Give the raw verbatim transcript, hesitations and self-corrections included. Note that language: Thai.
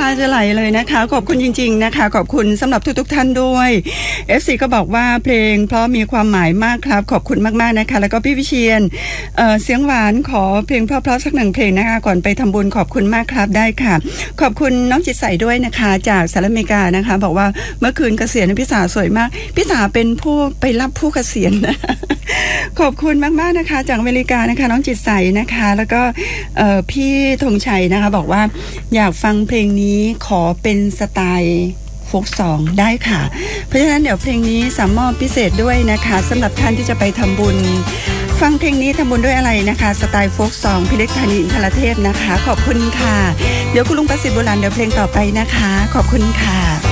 จะไหลเลยนะคะขอบคุณจริงๆนะคะขอบคุณสำหรับทุกๆท่านด้วย เอฟ ซี ก็บอกว่าเพลงเพราะมีความหมายมากครับขอบคุณมากๆนะคะแล้วก็พี่วิเชียรเอ่อเสียงหวานขอเพลงเพราะๆสักหนึ่งเพลงนะคะก่อนไปทำบุญขอบคุณมากครับได้ค่ะขอบคุณน้องจิตใสด้วยนะคะจากสหรัฐอเมริกานะคะบอกว่าเมื่อคืนเกษียณพี่สาสวยมากพี่สาเป็นผู้ไปรับผู้เกษียณนะขอบคุณมากๆนะคะจากอเมริกานะคะน้องจิตใสนะคะแล้วก็เอ่อพี่ธงชัยนะคะบอกว่าอยากฟังเพลงนี้ขอเป็นสไตล์โฟกซองได้ค่ะเพราะฉะนั้นเดี๋ยวเพลงนี้สามมอบพิเศษด้วยนะคะสำหรับท่านที่จะไปทำบุญฟังเพลงนี้ทำบุญด้วยอะไรนะคะสไตล์โฟกซองพิเล็กธานีอินทรเทพนะคะขอบคุณค่ะเดี๋ยวคุณลุงประสิทธิ์โบราณเดี๋ยวเพลงต่อไปนะคะขอบคุณค่ะ